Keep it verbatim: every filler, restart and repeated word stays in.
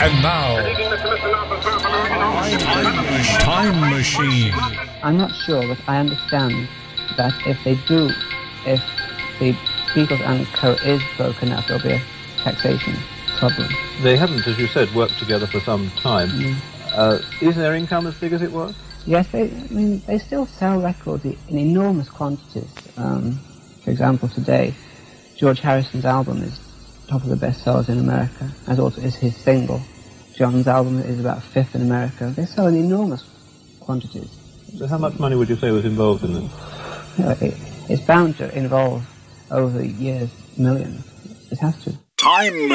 And now, Time Machine. I'm not sure, but I understand that if they do, if the Beatles and Co. is broken up, there'll be a taxation problem. They haven't, as you said, worked together for some time. Mm. Uh, is their income as big as it was? Yes, they, I mean, they still sell records in enormous quantities. Um, for example, today, George Harrison's album is top of the bestsellers in America, as also is his single. John's album is about fifth in America. They sell in enormous quantities. So how much money would you say was involved in this? You know, it, it's bound to involve, over the years, millions. It has to. Time